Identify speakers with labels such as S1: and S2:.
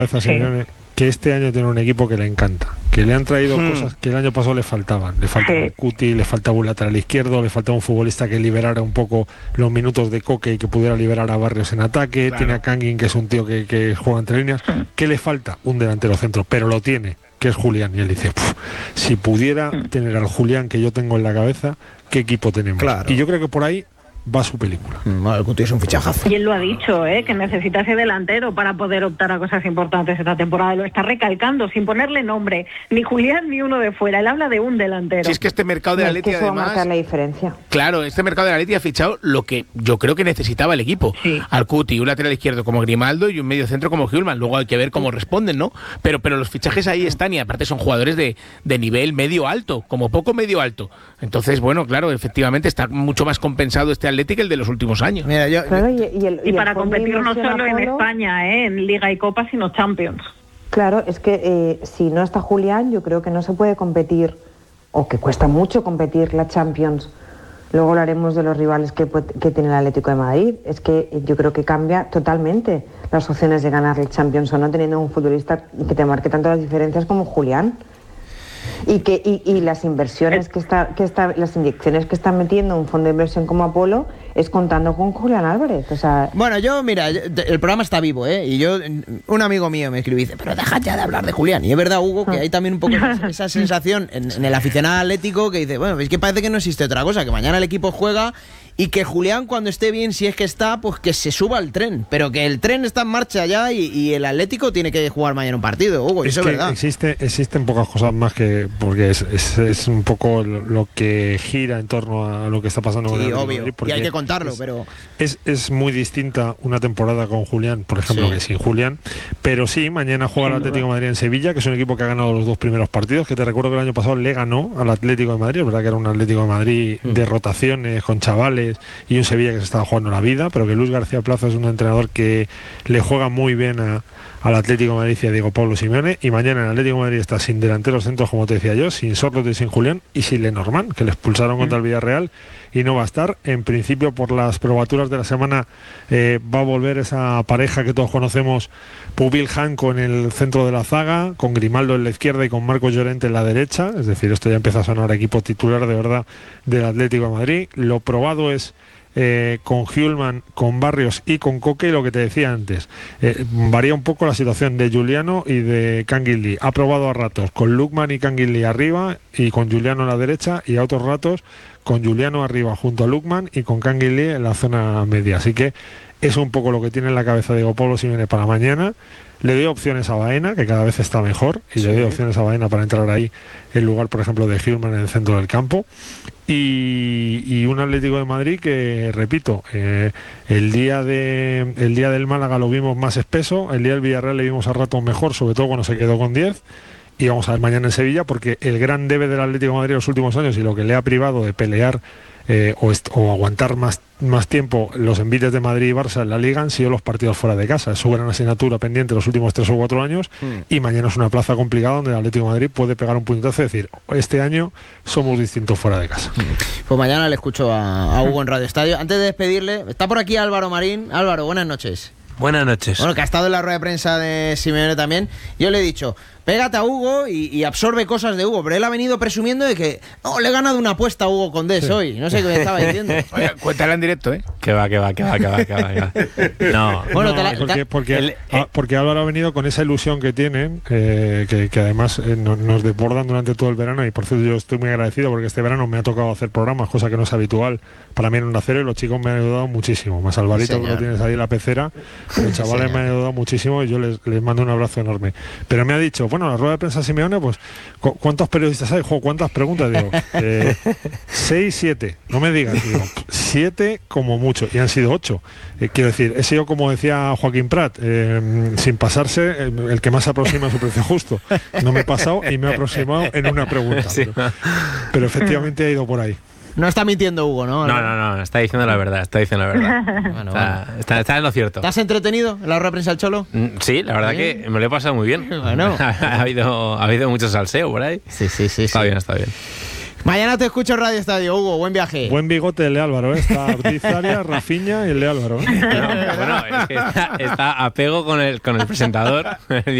S1: Simeone, que este año tiene un equipo que le encanta, que le han traído cosas que el año pasado le faltaban. Le faltaba Cuti, le faltaba un lateral izquierdo, le faltaba un futbolista que liberara un poco los minutos de Coque y que pudiera liberar a Barrios en ataque. Claro. Tiene a Kangin, que es un tío que juega entre líneas. ¿Qué le falta? Un delantero centro, pero lo tiene, que es Julián. Y él dice, si pudiera tener al Julián que yo tengo en la cabeza, ¿qué equipo tenemos? Claro. Y yo creo que por ahí va su película.
S2: El Cuti es un fichajazo.
S3: Y él lo ha dicho, que necesita ese delantero para poder optar a cosas importantes esta temporada. Lo está recalcando sin ponerle nombre, ni Julián ni uno de fuera. Él habla de un delantero.
S4: Si es que este mercado de Atleti, además,
S5: va a marcar la diferencia.
S4: Claro, este mercado de Atleti ha fichado lo que yo creo que necesitaba el equipo. Sí. Al Cuti, un lateral izquierdo como Grimaldo y un medio centro como Hjulmand. Luego hay que ver cómo responden, ¿no? Pero los fichajes ahí están, y aparte son jugadores de nivel medio alto, como poco medio alto. Entonces, bueno, claro, efectivamente está mucho más compensado este Atleti que el de los últimos años.
S2: Mira,
S3: y para competir no solo en España, en Liga y Copa, sino Champions.
S5: Claro, es que si no está Julián, yo creo que no se puede competir, o que cuesta mucho competir la Champions. Luego hablaremos de los rivales que tiene el Atlético de Madrid. Es que yo creo que cambia totalmente las opciones de ganar el Champions o no, teniendo un futbolista que te marque tanto las diferencias como Julián. Y las inversiones las inyecciones que está metiendo un fondo de inversión como Apolo es contando con Julián Álvarez. O sea,
S2: bueno, mira, el programa está vivo, y un amigo mío me escribe y dice, pero deja ya de hablar de Julián. Y es verdad, Hugo, que hay también un poco esa sensación en el aficionado atlético que dice, bueno, es que parece que no existe otra cosa, que mañana el equipo juega y que Julián, cuando esté bien, si es que está, pues que se suba al tren, pero que el tren está en marcha ya y el Atlético tiene que jugar mañana un partido, Hugo, eso es verdad.
S1: Existen pocas cosas más que, porque es un poco lo que gira en torno a lo que está pasando con el Atlético de Madrid,
S2: y hay que contarlo, pero
S1: es muy distinta una temporada con Julián, por ejemplo, que sin Julián, pero sí, mañana juega el Atlético de Madrid en Sevilla, que es un equipo que ha ganado los 2 primeros partidos, que te recuerdo que el año pasado le ganó al Atlético de Madrid, es verdad que era un Atlético de Madrid de rotaciones, con chavales, y un Sevilla que se estaba jugando la vida, pero que Luis García Plaza es un entrenador que le juega muy bien al Atlético de Madrid y a Diego Pablo Simeone, y mañana el Atlético de Madrid está sin delanteros centros, como te decía yo, sin Sorloth y sin Julián, y sin Lenormand, que le expulsaron contra el Villarreal y no va a estar. En principio, por las probaturas de la semana, va a volver esa pareja que todos conocemos, Pubil-Janko en el centro de la zaga, con Grimaldo en la izquierda y con Marcos Llorente en la derecha. Es decir, esto ya empieza a sonar equipo titular de verdad del Atlético de Madrid. Lo probado es con Hjulmand, con Barrios y con Coque, y lo que te decía antes, varía un poco la situación de Giuliano y de Kangin Lee. Ha probado a ratos con Lookman y Kangin Lee arriba y con Giuliano a la derecha, y a otros ratos con Giuliano arriba junto a Lookman y con Kangin Lee en la zona media. Así que es un poco lo que tiene en la cabeza Diego Pablo Simeone para mañana. Le doy opciones a Baena, que cada vez está mejor, y le doy opciones a Baena para entrar ahí en lugar, por ejemplo, de Hjulmand en el centro del campo. Y un Atlético de Madrid que, repito, el día del Málaga lo vimos más espeso, el día del Villarreal le vimos a ratos mejor, sobre todo cuando se quedó con 10, y vamos a ver mañana en Sevilla, porque el gran debe del Atlético de Madrid en los últimos años, y lo que le ha privado de pelear o aguantar más tiempo los envites de Madrid y Barça en la Liga, han sido los partidos fuera de casa. Es su gran asignatura pendiente los últimos 3 o 4 años, y mañana es una plaza complicada donde el Atlético de Madrid puede pegar un puñetazo y decir, este año somos distintos fuera de casa.
S2: Pues mañana le escucho a Hugo en Radio Estadio. Antes de despedirle, está por aquí Álvaro Marín. Álvaro, buenas noches.
S6: Buenas noches.
S2: Bueno, que ha estado en la rueda de prensa de Simeone también. Yo le he dicho, pégate a Hugo y absorbe cosas de Hugo, pero él ha venido presumiendo de que le he ganado una apuesta a Hugo Condés hoy. No sé qué me estaba diciendo.
S4: Oye, cuéntala en directo, ¿eh?
S6: Que va. No.
S1: Bueno, porque Álvaro ha venido con esa ilusión que tienen, que además nos desbordan durante todo el verano, y por cierto yo estoy muy agradecido porque este verano me ha tocado hacer programas, cosa que no es habitual para mí en Onda Cero, y los chicos me han ayudado muchísimo. Más Alvarito, que lo tienes ahí en la pecera, los chavales me han ayudado muchísimo, y yo les mando un abrazo enorme. Pero me ha dicho, bueno, la rueda de prensa Simeone, pues ¿cuántos periodistas hay? ¿Cuántas preguntas? Digo, 6, 7, no me digas, digo, 7 como mucho, y han sido 8. Quiero decir, he sido, como decía Joaquín Prat, sin pasarse, el que más se aproxima a su precio justo. No me he pasado y me he aproximado en una pregunta.
S6: Sí.
S1: Pero efectivamente ha ido por ahí.
S2: No está mintiendo Hugo, ¿no?
S6: No, está diciendo la verdad. Bueno, está en lo cierto.
S2: ¿Te has entretenido en la rueda de prensa del Cholo?
S6: Sí, la verdad que me lo he pasado muy bien.
S2: Bueno.
S6: ha habido mucho salseo por ahí.
S2: Sí.
S6: Está bien.
S2: Mañana te escucho en Radio Estadio, Hugo. Buen viaje.
S1: Buen bigote el de Álvaro, ¿eh? Está Ortiz Arias, Rafinha y el de Álvaro.
S6: No, bueno, es que está a pego con el presentador.